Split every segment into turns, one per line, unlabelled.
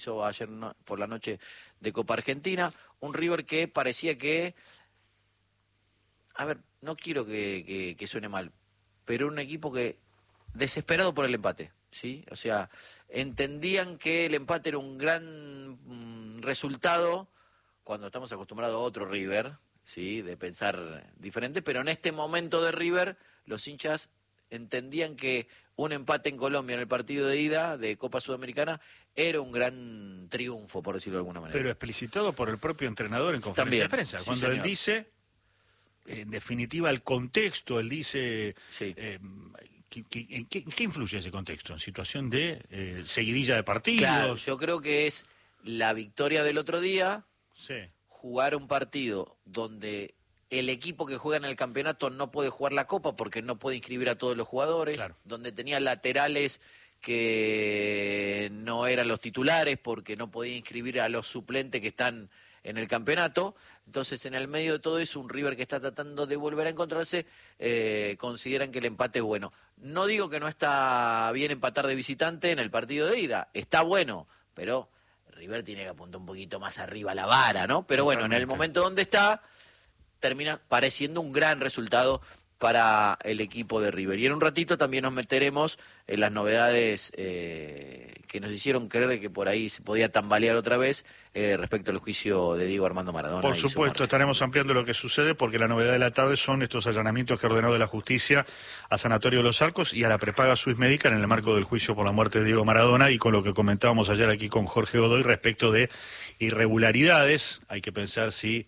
ayer por la noche de Copa Argentina, un River que parecía que, a ver, no quiero que suene mal, pero un equipo que desesperado por el empate, ¿sí? O sea, entendían que el empate era un gran resultado cuando estamos acostumbrados a otro River, ¿sí? De pensar diferente, pero en este momento de River, los hinchas entendían que un empate en Colombia en el partido de ida de Copa Sudamericana era un gran triunfo, por decirlo de alguna manera.
Pero explicitado por el propio entrenador en conferencia de prensa.
Sí,
cuando
señor.
Él dice, en definitiva, el contexto, él dice...
Sí.
¿En qué influye ese contexto? ¿En situación de seguidilla de partidos?
Claro, yo creo que es la victoria del otro día,
sí.
Jugar un partido donde el equipo que juega en el campeonato no puede jugar la Copa porque no puede inscribir a todos los jugadores,
claro.
Donde tenía laterales que no eran los titulares porque no podía inscribir a los suplentes que están en el campeonato. Entonces, en el medio de todo eso, un River que está tratando de volver a encontrarse, consideran que el empate es bueno. No digo que no está bien empatar de visitante en el partido de ida, está bueno, pero River tiene que apuntar un poquito más arriba la vara, ¿no? Pero bueno, en el momento donde está, termina pareciendo un gran resultado para el equipo de River. Y en un ratito también nos meteremos en las novedades que nos hicieron creer que por ahí se podía tambalear otra vez respecto al juicio de Diego Armando Maradona.
Por supuesto, estaremos ampliando lo que sucede porque la novedad de la tarde son estos allanamientos que ordenó de la justicia a Sanatorio de los Arcos y a la prepaga Swiss Medical en el marco del juicio por la muerte de Diego Maradona y con lo que comentábamos ayer aquí con Jorge Godoy respecto de irregularidades. Hay que pensar si...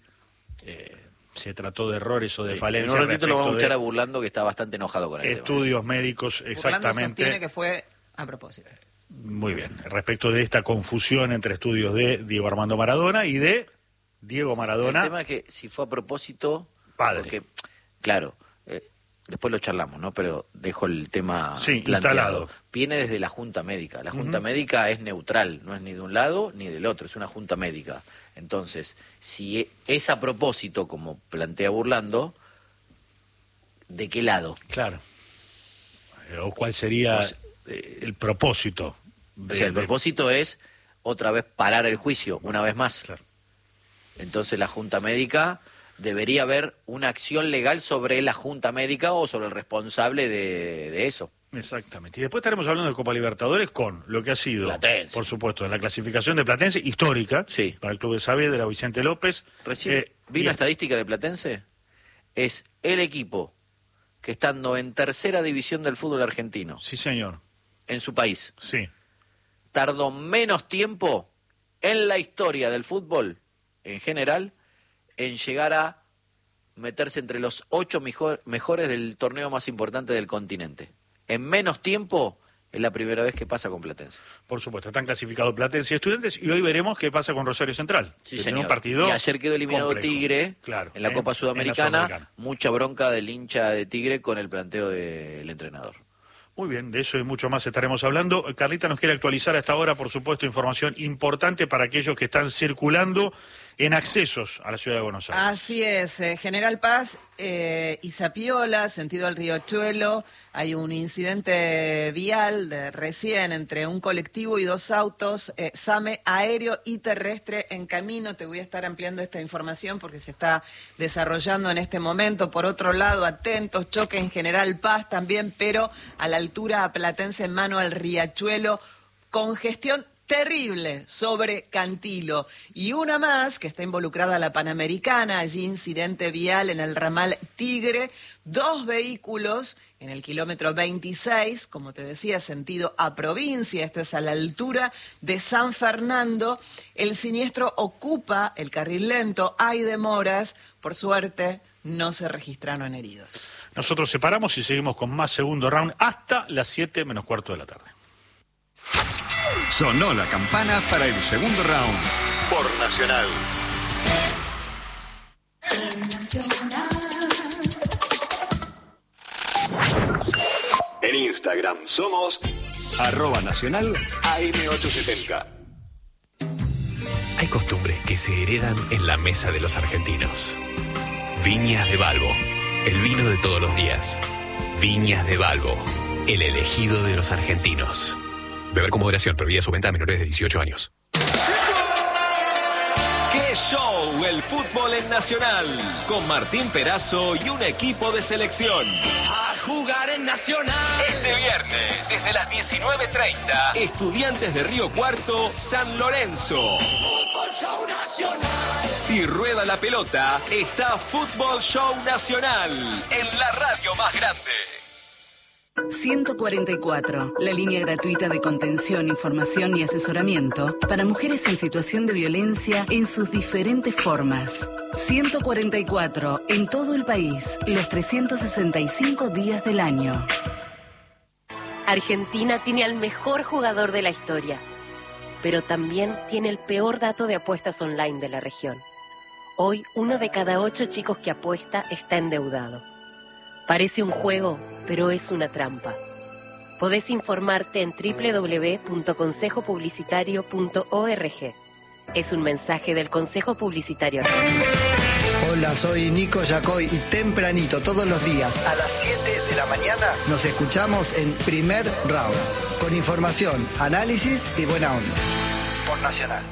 se trató de errores o de falencias.
En un ratito lo vamos a escuchar a Burlando, que está bastante enojado con el
estudios
tema.
médicos, exactamente.
Burlando sostiene que fue a propósito.
Muy bien. Respecto de esta confusión entre estudios de Diego Armando Maradona y de Diego Maradona.
El tema es que si fue a propósito...
Padre.
Porque, claro, después lo charlamos, ¿no? Pero dejo el tema planteado.
Instalado.
Viene desde la Junta Médica. La Junta Médica es neutral, no es ni de un lado ni del otro, es una Junta Médica. Entonces, si es a propósito, como plantea Burlando, ¿de qué lado?
Claro. ¿O cuál sería el propósito?
O sea, el propósito es, otra vez, parar el juicio, una vez más.
Claro.
Entonces, la Junta Médica, debería haber una acción legal sobre la Junta Médica o sobre el responsable de eso.
Exactamente. Y después estaremos hablando de Copa Libertadores con lo que ha sido,
Platense.
por supuesto, la clasificación de Platense, histórica,
sí,
para el Club de Saavedra, Vicente López.
Recién vi la estadística de Platense, es el equipo que estando en tercera división del fútbol argentino.
Sí, señor.
En su país.
Sí.
Tardó menos tiempo en la historia del fútbol, en general, en llegar a meterse entre los 8 mejores del torneo más importante del continente. En menos tiempo es la primera vez que pasa con Platense.
Por supuesto, están clasificados Platense y Estudiantes y hoy veremos qué pasa con Rosario Central.
Sí,
que
señor.
Un partido
y ayer quedó eliminado
complejo.
Tigre,
claro,
en la Copa Sudamericana.
En la Sudamericana.
Mucha bronca del hincha de Tigre con el planteo del entrenador.
Muy bien, de eso y mucho más estaremos hablando. Carlita nos quiere actualizar a esta hora, por supuesto, información importante para aquellos que están circulando en accesos a la ciudad de Buenos Aires.
Así es, General Paz y Zapiola, sentido al Riachuelo, hay un incidente vial recién entre un colectivo y 2 autos, SAME aéreo y terrestre en camino. Te voy a estar ampliando esta información porque se está desarrollando en este momento. Por otro lado, atentos, choque en General Paz también, pero a la altura platense en mano al Riachuelo, congestión terrible sobre Cantilo. Y una más, que está involucrada la Panamericana, allí incidente vial en el ramal Tigre, 2 vehículos en el kilómetro 26, como te decía, sentido a provincia, esto es a la altura de San Fernando. El siniestro ocupa el carril lento, hay demoras, por suerte no se registraron heridos.
Nosotros separamos y seguimos con más segundo round hasta las 7 menos cuarto de la tarde.
Sonó la campana para el segundo round por Nacional. En Instagram somos @Nacional AM870.
Hay costumbres que se heredan en la mesa de los argentinos. Viñas de Balbo, el vino de todos los días. Viñas de Balbo, el elegido de los argentinos. Beber con moderación, prohibida su venta a menores de 18 años.
¡Qué show el fútbol en Nacional! Con Martín Perazo y un equipo de selección.
A jugar en Nacional.
Este viernes, desde las 19:30, Estudiantes de Río Cuarto, San Lorenzo.
Fútbol Show Nacional.
Si rueda la pelota, está Fútbol Show Nacional en la radio más grande.
144, la línea gratuita de contención, información y asesoramiento para mujeres en situación de violencia en sus diferentes formas. 144, en todo el país, los 365 días del año.
Argentina tiene al mejor jugador de la historia, pero también tiene el peor dato de apuestas online de la región. Hoy, 1 de cada 8 chicos que apuesta está endeudado. Parece un juego, pero es una trampa. Podés informarte en www.consejopublicitario.org. Es un mensaje del Consejo Publicitario.
Hola, soy Nico Yacoy y tempranito todos los días a las 7 de la mañana nos escuchamos en Primer Round. Con información, análisis y buena onda. Por Nacional.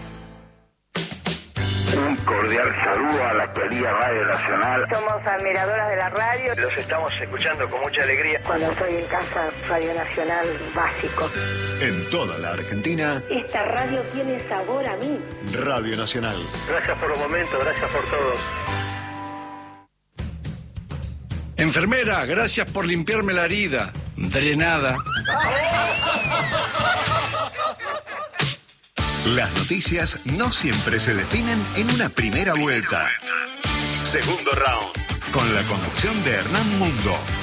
Un cordial saludo a la querida Radio Nacional.
Somos admiradoras de la radio.
Los estamos escuchando con mucha alegría.
Cuando estoy en casa, Radio Nacional básico.
En toda la Argentina,
esta radio tiene sabor a mí.
Radio Nacional.
Gracias por los momentos, gracias por todo.
Enfermera, gracias por limpiarme la herida. Drenada.
Las noticias no siempre se definen en una primera vuelta. Segundo round, con la conducción de Hernán Mundo.